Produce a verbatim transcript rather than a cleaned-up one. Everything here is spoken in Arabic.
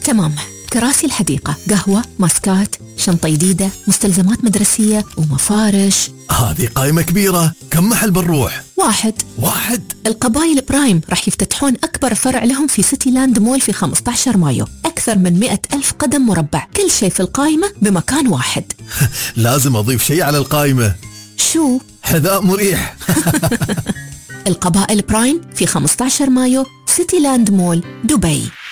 تمام، كراسي الحديقة، قهوة، ماسكات، شنطة جديدة، مستلزمات مدرسية ومفارش. هذه قائمة كبيرة، كم محل بنروح؟ واحد واحد؟ القبائل برايم راح يفتتحون أكبر فرع لهم في سيتي لاند مول في خمسة عشر مايو، أكثر من مئة ألف قدم مربع، كل شيء في القائمة بمكان واحد. لازم أضيف شيء على القائمة. شو؟ حذاء مريح. القبائل برايم في خمسة عشر مايو، سيتي لاند مول، دبي.